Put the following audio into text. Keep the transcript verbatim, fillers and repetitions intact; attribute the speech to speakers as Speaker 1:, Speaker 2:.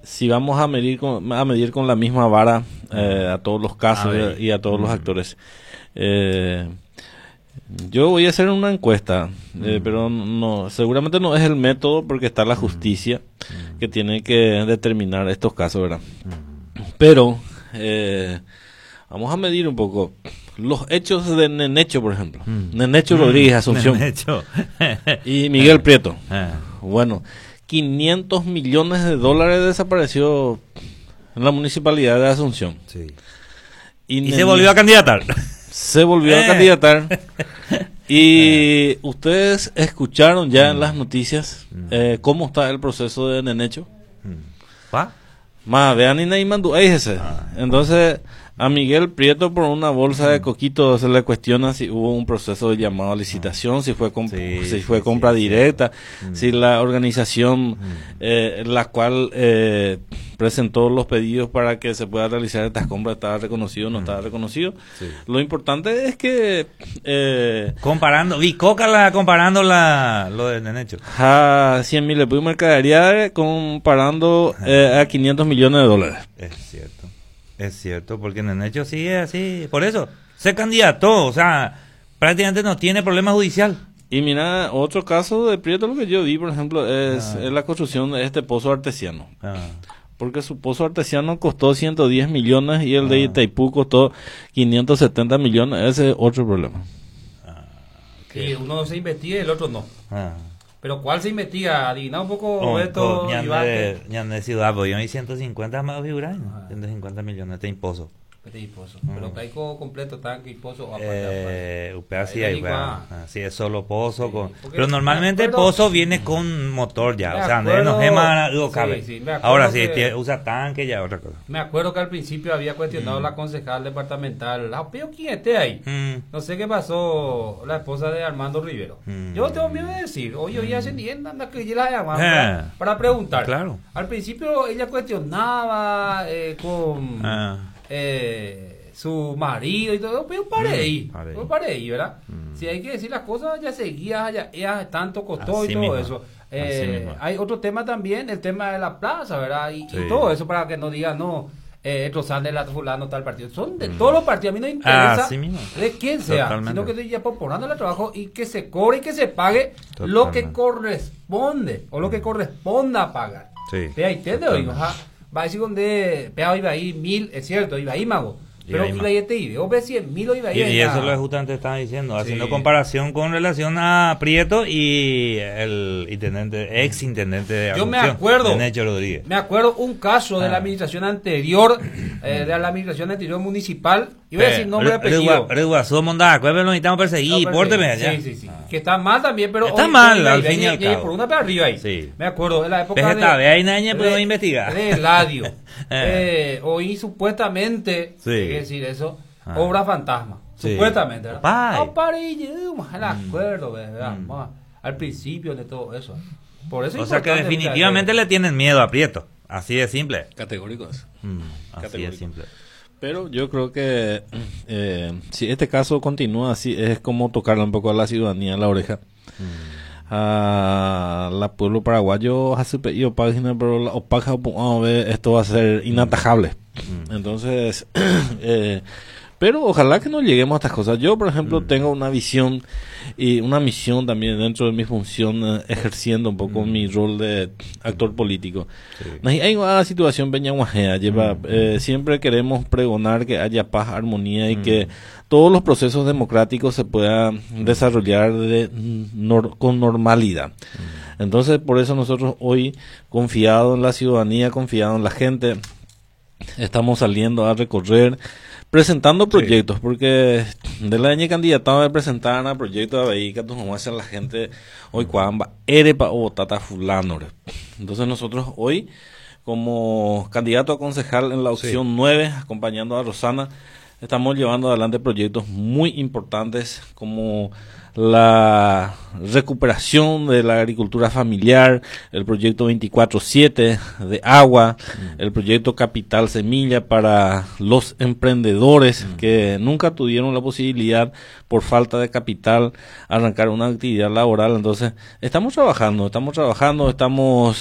Speaker 1: si vamos a medir con, a medir con la misma vara eh, a todos los casos
Speaker 2: A
Speaker 1: y a todos mm. los actores, eh, yo voy a hacer una encuesta, mm. eh, pero no, seguramente no es el método porque está la justicia mm. que tiene que determinar estos casos, ¿verdad? Mm. Pero eh, vamos a medir un poco los hechos de Nenecho, por ejemplo. Mm. Nenecho mm. Rodríguez Asunción
Speaker 2: Nenecho.
Speaker 1: y Miguel Prieto. Bueno, quinientos millones de dólares desapareció en la municipalidad de Asunción.
Speaker 2: Sí. Y, y se volvió a candidatar.
Speaker 1: Se volvió eh. a candidatar. Y eh. ustedes escucharon ya mm. en las noticias mm. eh, cómo está el proceso de Nenecho.
Speaker 2: ¿Va?
Speaker 1: Más, vean y nadie mandó. Entonces, a Miguel Prieto por una bolsa de coquitos se le cuestiona si hubo un proceso de llamado a licitación, si fue comp sí, si fue sí, compra sí, directa, sí. si la organización eh, la cual eh, presentó los pedidos para que se pueda realizar estas compras estaba reconocido o no estaba reconocido. Sí. Lo importante es que eh,
Speaker 2: comparando, vi Coca la, comparando la, lo de Nenecho.
Speaker 1: A cien mil le pudo mercadería comparando eh, a quinientos millones de dólares.
Speaker 2: Es cierto. Es cierto, porque en el hecho sigue así. Por eso, se candidató, o sea, prácticamente no tiene problema judicial.
Speaker 1: Y mira, otro caso de Prieto, lo que yo vi, por ejemplo, es, ah. es la construcción de este pozo artesiano. Ah. Porque su pozo artesiano costó ciento diez millones y el ah. de Itaipú costó quinientos setenta millones. Ese es otro problema.
Speaker 3: Ah, okay. Y uno se investiga y el otro no. Ah. Pero ¿cuál se investiga? Adivina un poco, Roberto.
Speaker 2: Ñan ciudad, pues yo hay ciento cincuenta más figuras, ciento cincuenta millones de impuestos.
Speaker 3: De impuestos. Pero hay completo tanque y pozo.
Speaker 2: Eh, upea sí hay, sí es solo pozo. Sí, con, pero normalmente el pozo viene con motor ya, o sea, acuerdo, no gema, no cabe. Sí, sí, ahora sí, que, usa tanque ya otra cosa.
Speaker 3: Me acuerdo que al principio había cuestionado mm. la concejal departamental, ah, pero ¿quién esté ahí? Mm. No sé qué pasó, la esposa de Armando Rivero. Mm. Yo tengo miedo de decir, oye, oye, ascendiendo, anda que yo la llamaba eh. para, para preguntar.
Speaker 2: Claro.
Speaker 3: Al principio ella cuestionaba eh, con... Ah. Eh, su marido y todo, pero paré ahí, mm, paré ahí, ¿verdad? Mm. Si hay que decir las cosas, ya seguía, ya, ya tanto costó así y todo mismo. Eso. Eh, hay otro tema también, el tema de la plaza, ¿verdad? Y, sí. y todo eso para que no digan, no, eh, estos son de la fulano tal partido. Son de mm. todos los partidos, a mí no me interesa de quién sea, totalmente. Sino que estoy ya proponiendo el trabajo y que se cobre y que se pague totalmente. Lo que corresponde o lo que corresponda a pagar.
Speaker 2: Sí.
Speaker 3: Ve ahí, te doy, ¿no? Va a decir donde Peado iba ahí mil, es cierto, iba ahí mago. Pero iba ahí este iba, o ve cien mil o iba ahí.
Speaker 2: Y, y eso es lo que justamente estaba diciendo, sí. haciendo comparación con relación a Prieto y el intendente, ex intendente de
Speaker 3: Yo me acuerdo,
Speaker 2: Nenecho Rodríguez.
Speaker 3: Me acuerdo un caso ah. de la administración anterior, eh, de la administración anterior municipal. Y voy a decir nombre y apellido.
Speaker 2: Reguazú, Mondaca, lo necesitamos perseguir, pórteme allá.
Speaker 3: Sí, sí, sí. Ah. Que está mal también, pero...
Speaker 2: Está hoy, mal, al fin y al cabo.
Speaker 3: Por una para arriba ahí.
Speaker 2: Sí.
Speaker 3: Me acuerdo, de la época
Speaker 2: Vegeta,
Speaker 3: de...
Speaker 2: de ahí nadie puede investigar.
Speaker 3: De Eladio. eh, oí supuestamente, sí. hay que decir eso, ah. obra fantasma. Sí. Supuestamente, ¿verdad? No, para yo, me acuerdo, ¿verdad? Mm. Al principio de todo eso. Por eso
Speaker 2: o sea que definitivamente le tienen miedo a Prieto. Así de simple.
Speaker 1: Categóricos.
Speaker 2: Mm, así Categórico. de simple.
Speaker 1: Pero yo creo que eh, si este caso continúa así, es como tocarle un poco a la ciudadanía en la oreja. Mm. A la pueblo paraguayo hace pedido página, pero la opaca, esto va a ser inatajable. Mm. Entonces, eh, pero ojalá que no lleguemos a estas cosas. Yo, por ejemplo, mm. tengo una visión y una misión también dentro de mi función, eh, ejerciendo un poco mm. mi rol de actor político. Sí. Hay una situación peñaguajea, lleva, mm. eh, siempre queremos pregonar que haya paz, armonía y mm. que todos los procesos democráticos se puedan mm. desarrollar de, nor, con normalidad. Mm. Entonces, por eso nosotros hoy, confiados en la ciudadanía, confiados en la gente, estamos saliendo a recorrer, presentando proyectos, sí. porque de la año candidatado de presentar a proyectos de vehículos, como hacen la gente hoy, cuando erepa o tata fulano. Entonces nosotros hoy, como candidato a concejal en la opción sí. nueve, acompañando a Rosana, estamos llevando adelante proyectos muy importantes como la recuperación de la agricultura familiar, el proyecto veinticuatro siete de agua, mm. el proyecto Capital Semilla para los emprendedores mm. que nunca tuvieron la posibilidad por falta de capital arrancar una actividad laboral. Entonces estamos trabajando, estamos trabajando, estamos